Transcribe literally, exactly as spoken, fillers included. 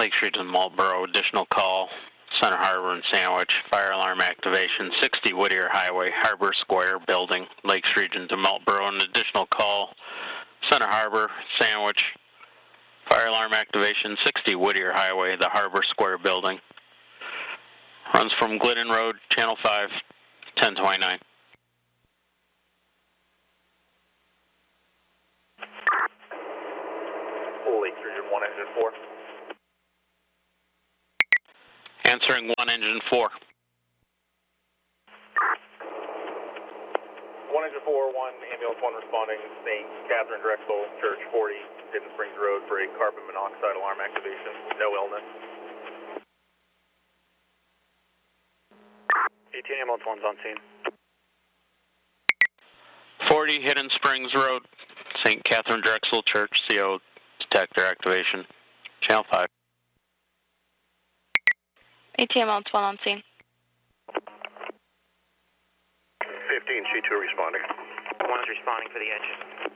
Lake Street and Marlboro, additional call. Center Harbor and Sandwich, fire alarm activation, sixty Whittier Highway, Harbor Square building, Lakes Region to Marlboro, an additional call. Center Harbor, Sandwich, fire alarm activation, sixty Whittier Highway, the Harbor Square building. Runs from Glidden Road, Channel five, ten twenty-nine. Lakes Region one engine four. Answering one engine four. One engine four, one ambulance one responding, Saint Catherine Drexel Church forty, Hidden Springs Road for a carbon monoxide alarm activation. No illness. eighteen ambulance one's on scene. forty Hidden Springs Road, Saint Catherine Drexel Church, C O detector activation. Channel five. eighteen ambulance one on scene. fifteen C two responding. One is responding for the engine.